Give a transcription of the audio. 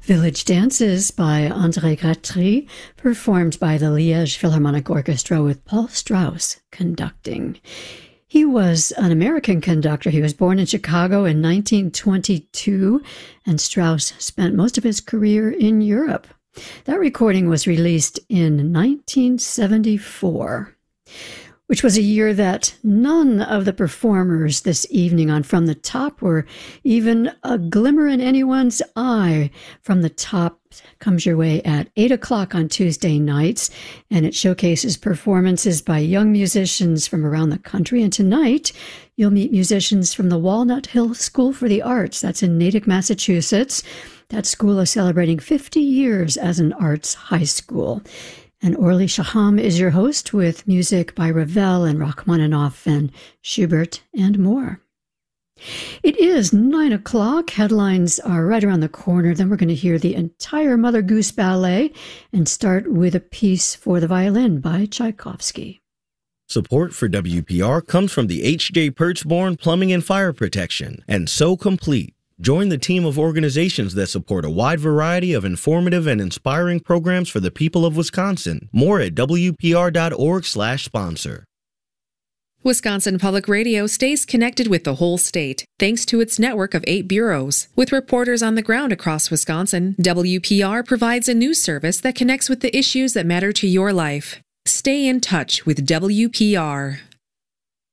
Village Dances by André Gratry, performed by the Liège Philharmonic Orchestra with Paul Strauss conducting. He was an American conductor. He was born in Chicago in 1922, and Strauss spent most of his career in Europe. That recording was released in 1974. Which was a year that none of the performers this evening on From the Top were even a glimmer in anyone's eye. From the Top comes your way at 8 o'clock on Tuesday nights, and it showcases performances by young musicians from around the country. And tonight, you'll meet musicians from the Walnut Hill School for the Arts. That's in Natick, Massachusetts. That school is celebrating 50 years as an arts high school. And Orly Shaham is your host with music by Ravel and Rachmaninoff and Schubert and more. It is 9 o'clock. Headlines are right around the corner. Then we're going to hear the entire Mother Goose Ballet and start with a piece for the violin by Tchaikovsky. Support for WPR comes from the H.J. Perchborn Plumbing and Fire Protection and So Complete. Join the team of organizations that support a wide variety of informative and inspiring programs for the people of Wisconsin. More at WPR.org/sponsor. Wisconsin Public Radio stays connected with the whole state, thanks to its network of 8 bureaus. With reporters on the ground across Wisconsin, WPR provides a news service that connects with the issues that matter to your life. Stay in touch with WPR.